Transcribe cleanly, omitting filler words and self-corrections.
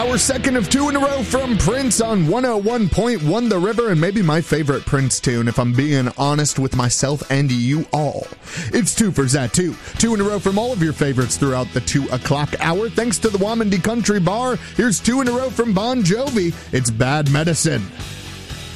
Our second of two in a row from Prince on 101.1 The River, and maybe my favorite Prince tune, if I'm being honest with myself and you all. It's two for that two. Two in a row from all of your favorites throughout the 2 o'clock hour. Thanks to the Wamandi Country Bar, here's two in a row from Bon Jovi. It's Bad Medicine.